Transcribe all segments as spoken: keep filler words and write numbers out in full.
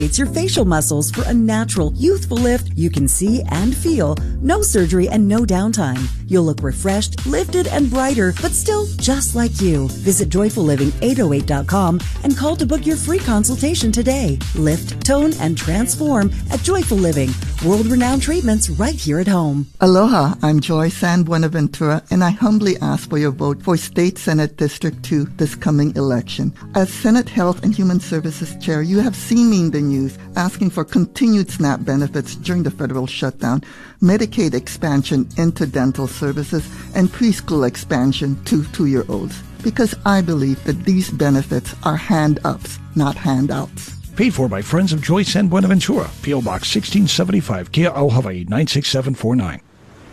It's your facial muscles for a natural, youthful lift you can see and feel. No surgery and no downtime. You'll look refreshed, lifted, and brighter, but still just like you. Visit joyful living eight oh eight dot com and call to book your free consultation today. Lift, tone, and transform at Joyful Living. World-renowned treatments right here at home. Aloha, I'm Joy San Buenaventura, and I humbly ask for your vote for State Senate District two this coming election. As Senate Health and Human Services Chair, you have seen me in the news asking for continued SNAP benefits during the federal shutdown, Medicaid expansion into dental services, and preschool expansion to two-year-olds. Because I believe that these benefits are hand-ups, not handouts. Paid for by Friends of Joy San Buenaventura. P O Box sixteen seventy-five, Kea'au, Hawaii, nine six seven four nine.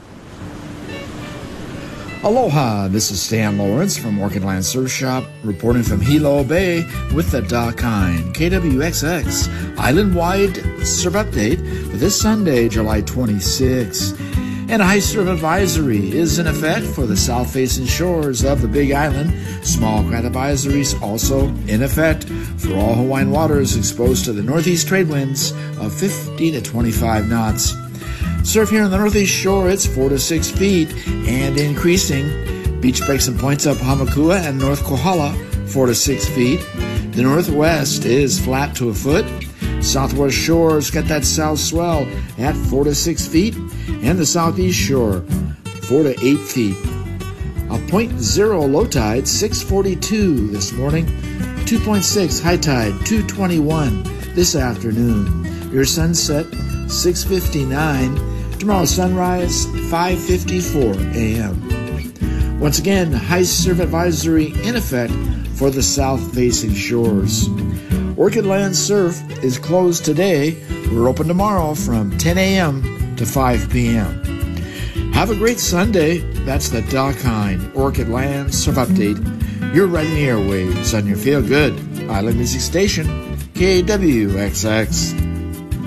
Aloha, this is Stan Lawrence from Orchid Land Surf Shop, reporting from Hilo Bay with the Dakine K W X X Island-wide Surf Update for this Sunday, July twenty-sixth. And a high surf advisory is in effect for the south-facing shores of the Big Island. Small craft advisories also in effect for all Hawaiian waters exposed to the northeast trade winds of fifty to twenty-five knots. Surf here on the northeast shore, it's four to six feet and increasing. Beach breaks and points up Hamakua and North Kohala, four to six feet. The northwest is flat to a foot. Southwest shore's got that south swell at four to six feet. And the southeast shore, four to eight feet. A point zero low tide, six forty-two this morning. two point six high tide, two twenty-one this afternoon. Your sunset, six fifty-nine. Tomorrow's sunrise, five fifty-four a.m. Once again, high surf advisory in effect for the south-facing shores. Orchid Land Surf is closed today. We're open tomorrow from ten a.m. to five p.m. Have a great Sunday. That's the Dakine Orchid Land Surf Update. You're right in the airwaves on your feel-good Island Music Station, K W X X.